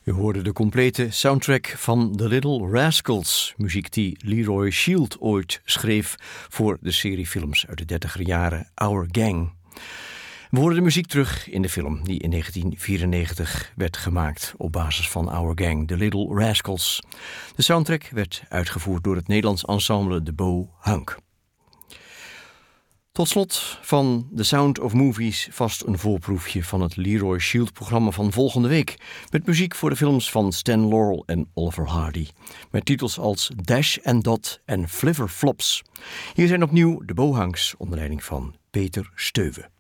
U hoorde de complete soundtrack van The Little Rascals, muziek die Leroy Shield ooit schreef voor de serie films uit de 30er jaren Our Gang. We horen de muziek terug in de film die in 1994 werd gemaakt op basis van Our Gang, The Little Rascals. De soundtrack werd uitgevoerd door het Nederlands ensemble De Bo Hunk. Tot slot van The Sound of Movies vast een voorproefje van het Leroy Shield-programma van volgende week. Met muziek voor de films van Stan Laurel en Oliver Hardy. Met titels als Dash and Dot en Flivver Flops. Hier zijn opnieuw de Bo Hunks onder leiding van Peter Steuwe.